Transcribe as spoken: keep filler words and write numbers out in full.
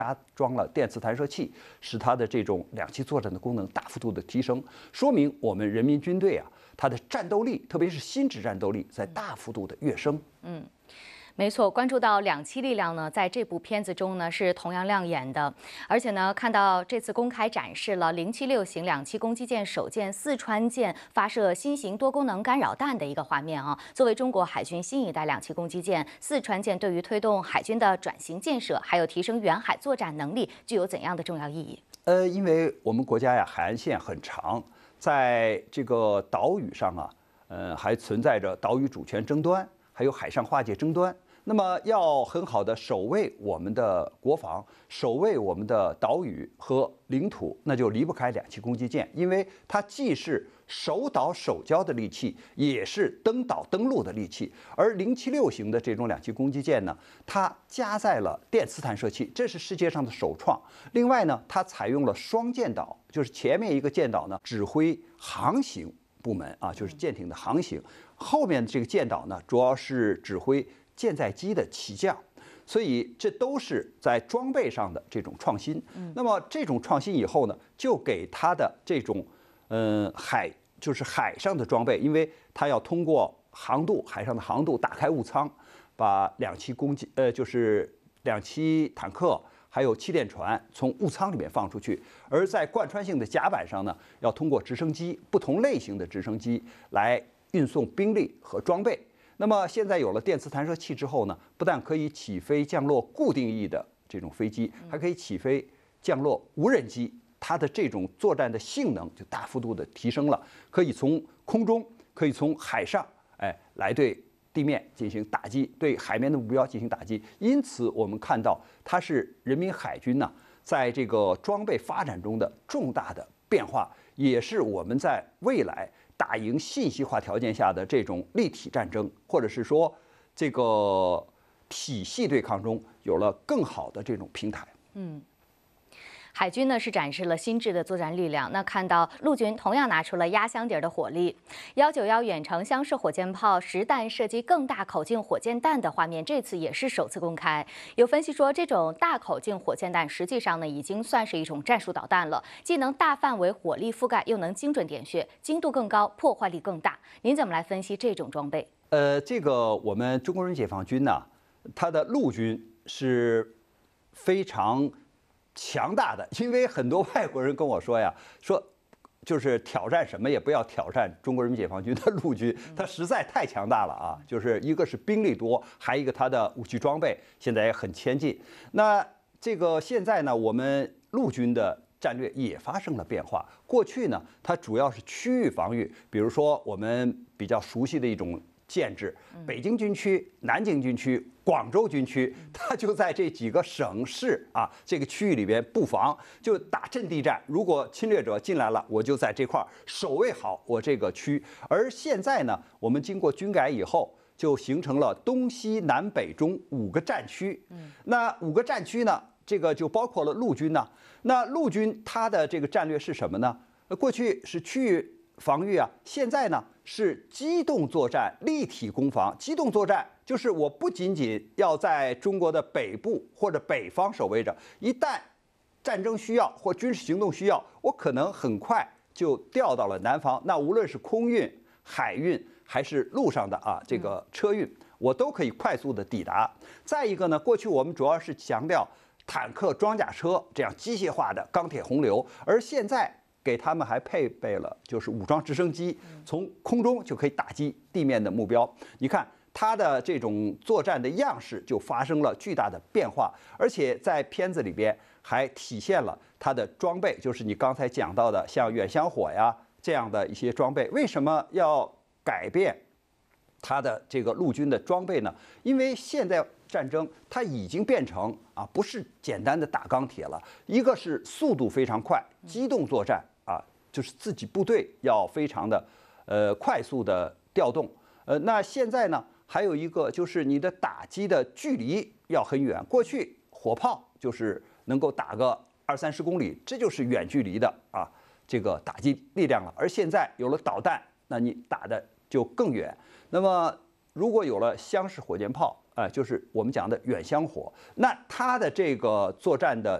加装了电磁弹射器，使它的这种两栖作战的功能大幅度的提升，说明我们人民军队啊，它的战斗力，特别是心智战斗力，在大幅度的跃升。 嗯。没错，关注到两栖力量呢，在这部片子中呢是同样亮眼的，而且呢，看到这次公开展示了零七六型两栖攻击舰首舰四川舰发射新型多功能干扰弹的一个画面啊。作为中国海军新一代两栖攻击舰，四川舰对于推动海军的转型建设，还有提升远海作战能力，具有怎样的重要意义？ 呃，因为我们国家呀，海岸线很长，在这个岛屿上啊，呃，还存在着岛屿主权争端，还有海上划界争端。那么要很好的守卫我们的国防，守卫我们的岛屿和领土，那就离不开两栖攻击舰，因为它既是守岛守礁的利器，也是登岛登陆的利器。而零七六型的这种两栖攻击舰呢，它加载了电磁弹射器，这是世界上的首创。另外呢，它采用了双舰岛，就是前面一个舰岛呢指挥航行部门啊，就是舰艇的航行，后面这个舰岛呢主要是指挥舰载机的起降，所以这都是在装备上的这种创新。那么这种创新以后呢，就给它的这种呃海就是海上的装备，因为它要通过航渡海上的航渡打开物舱，把两栖攻击呃就是两栖坦克还有气垫船从物舱里面放出去，而在贯穿性的甲板上呢，要通过直升机不同类型的直升机来运送兵力和装备。那么现在有了电磁弹射器之后呢，不但可以起飞降落固定翼的这种飞机，还可以起飞降落无人机，它的这种作战的性能就大幅度的提升了，可以从空中，可以从海上，哎，来对地面进行打击，对海面的目标进行打击。因此，我们看到它是人民海军呢，在这个装备发展中的重大的变化，也是我们在未来打赢信息化条件下的这种立体战争，或者是说这个体系对抗中有了更好的这种平台。 嗯。海军呢是展示了新智的作战力量，那看到陆军同样拿出了压箱底的火力，幺九幺远程相射火箭炮实弹射击更大口径火箭弹的画面，这次也是首次公开。有分析说，这种大口径火箭弹实际上呢已经算是一种战术导弹了，既能大范围火力覆盖，又能精准点穴，精度更高，破坏力更大。您怎么来分析这种装备？ 呃，这个我们中国人民解放军呢，它的陆军是非常强大的，因为很多外国人跟我说呀，说就是挑战什么也不要挑战中国人民解放军的陆军，它实在太强大了啊！就是一个是兵力多，还一个它的武器装备现在也很先进。那这个现在呢，我们陆军的战略也发生了变化。过去呢，它主要是区域防御，比如说我们比较熟悉的一种建制，北京军区、南京军区、广州军区，它就在这几个省市啊这个区域里边布防，就打阵地战。如果侵略者进来了，我就在这块儿守卫好我这个区。而现在呢，我们经过军改以后，就形成了东西南北中五个战区。那五个战区呢，这个就包括了陆军呢。那陆军它的这个战略是什么呢？过去是区域防御啊，现在呢是机动作战、立体攻防。机动作战就是我不仅仅要在中国的北部或者北方守卫着，一旦战争需要或军事行动需要，我可能很快就调到了南方。那无论是空运、海运还是路上的啊这个车运，我都可以快速的抵达。再一个呢，过去我们主要是强调坦克、装甲车这样机械化的钢铁洪流，而现在给他们还配备了就是武装直升机，从空中就可以打击地面的目标。你看它的这种作战的样式就发生了巨大的变化，而且在片子里边还体现了它的装备，就是你刚才讲到的像远香火呀这样的一些装备。为什么要改变它的这个陆军的装备呢？因为现在战争它已经变成啊不是简单的打钢铁了，一个是速度非常快，机动作战啊，就是自己部队要非常的呃快速的调动。呃，那现在呢还有一个就是你的打击的距离要很远，过去火炮就是能够打个二三十公里，这就是远距离的啊这个打击力量了，而现在有了导弹，那你打的就更远。那么如果有了箱式火箭炮， 啊、呃，就是我们讲的远香火。那它的这个作战的